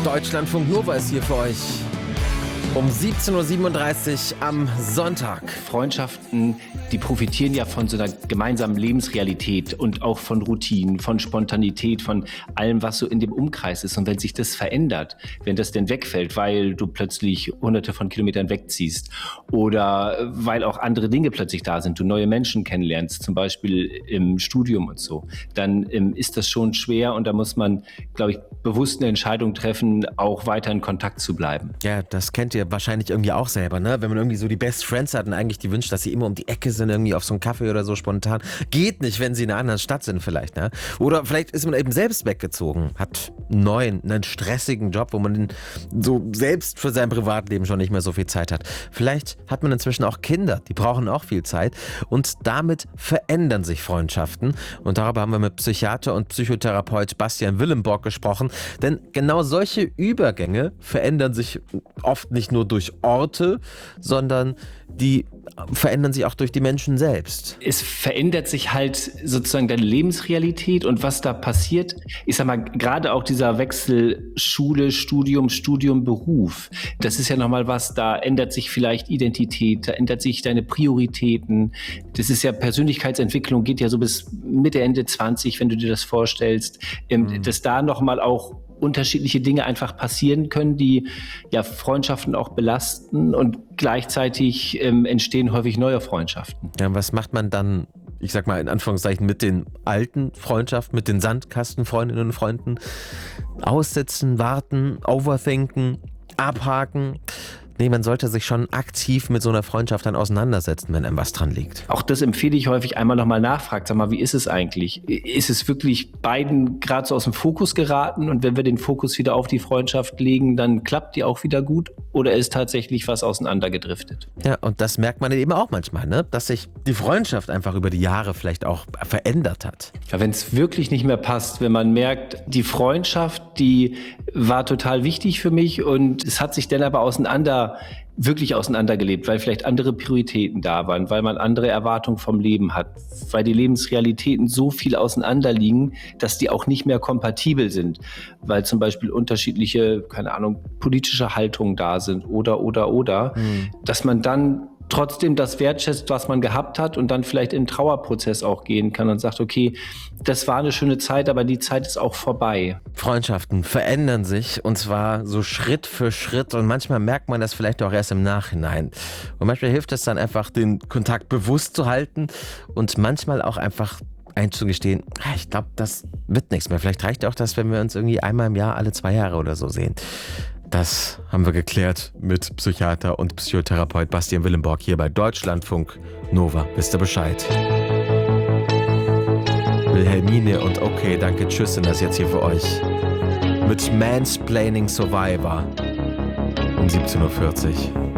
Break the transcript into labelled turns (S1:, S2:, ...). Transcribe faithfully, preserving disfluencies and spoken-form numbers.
S1: Deutschlandfunk Nova ist hier für euch. Um siebzehn Uhr siebenunddreißig am Sonntag.
S2: Freundschaften, die profitieren ja von so einer gemeinsamen Lebensrealität und auch von Routinen, von Spontanität, von allem, was so in dem Umkreis ist. Und wenn sich das verändert, wenn das denn wegfällt, weil du plötzlich hunderte von Kilometern wegziehst oder weil auch andere Dinge plötzlich da sind, du neue Menschen kennenlernst, zum Beispiel im Studium und so, dann ähm, ist das schon schwer und da muss man, glaube ich, bewusst eine Entscheidung treffen, auch weiter in Kontakt zu bleiben.
S1: Ja, das kennt ihr wahrscheinlich irgendwie auch selber, ne? Wenn man irgendwie so die Best Friends hat und eigentlich die wünscht, dass sie immer um die Ecke sind, irgendwie auf so einen Kaffee oder so spontan. Geht nicht, wenn sie in einer anderen Stadt sind vielleicht, ne? Oder vielleicht ist man eben selbst weggezogen, hat einen neuen, einen stressigen Job, wo man so selbst für sein Privatleben schon nicht mehr so viel Zeit hat. Vielleicht hat man inzwischen auch Kinder, die brauchen auch viel Zeit und damit verändern sich Freundschaften. Und darüber haben wir mit Psychiater und Psychotherapeut Bastian Willemborg gesprochen, denn genau solche Übergänge verändern sich oft nicht nur durch Orte, sondern die verändern sich auch durch die Menschen selbst.
S2: Es verändert sich halt sozusagen deine Lebensrealität und was da passiert. Ich sag mal, gerade auch dieser Wechsel Schule, Studium, Studium, Beruf. Das ist ja nochmal was, da ändert sich vielleicht Identität, da ändert sich deine Prioritäten. Das ist ja Persönlichkeitsentwicklung, geht ja so bis Mitte, Ende zwanzig, wenn du dir das vorstellst. Mhm. Dass da nochmal auch unterschiedliche Dinge einfach passieren können, die ja Freundschaften auch belasten und gleichzeitig ähm, entstehen häufig neue Freundschaften.
S1: Ja, was macht man dann, ich sag mal in Anführungszeichen, mit den alten Freundschaften, mit den Sandkastenfreundinnen und Freunden? Aussitzen, warten, overthinken, abhaken. Nee, man sollte sich schon aktiv mit so einer Freundschaft dann auseinandersetzen, wenn einem was dran liegt.
S2: Auch das empfehle ich häufig, einmal nochmal nachfragt. Sag mal, wie ist es eigentlich? Ist es wirklich beiden gerade so aus dem Fokus geraten und wenn wir den Fokus wieder auf die Freundschaft legen, dann klappt die auch wieder gut? Oder ist tatsächlich was auseinandergedriftet?
S1: Ja, und das merkt man eben auch manchmal, ne? Dass sich die Freundschaft einfach über die Jahre vielleicht auch verändert hat.
S2: Ja, wenn es wirklich nicht mehr passt, wenn man merkt, die Freundschaft, die war total wichtig für mich und es hat sich dann aber auseinander wirklich auseinandergelebt, weil vielleicht andere Prioritäten da waren, weil man andere Erwartungen vom Leben hat, weil die Lebensrealitäten so viel auseinanderliegen, dass die auch nicht mehr kompatibel sind, weil zum Beispiel unterschiedliche, keine Ahnung, politische Haltungen da sind oder, oder, oder, mhm. dass man dann trotzdem das wertschätzt, was man gehabt hat und dann vielleicht in den Trauerprozess auch gehen kann und sagt, okay, das war eine schöne Zeit, aber die Zeit ist auch vorbei.
S1: Freundschaften verändern sich und zwar so Schritt für Schritt und manchmal merkt man das vielleicht auch erst im Nachhinein. Und manchmal hilft es dann einfach, den Kontakt bewusst zu halten und manchmal auch einfach einzugestehen, ich glaube, das wird nichts mehr. Vielleicht reicht auch das, wenn wir uns irgendwie einmal im Jahr, alle zwei Jahre oder so sehen. Das haben wir geklärt mit Psychiater und Psychotherapeut Bastian Willemborg hier bei Deutschlandfunk Nova. Wisst ihr Bescheid? Wilhelmine und Okay, danke, tschüss sind das jetzt hier für euch. Mit Mansplaining Survivor um siebzehn Uhr vierzig.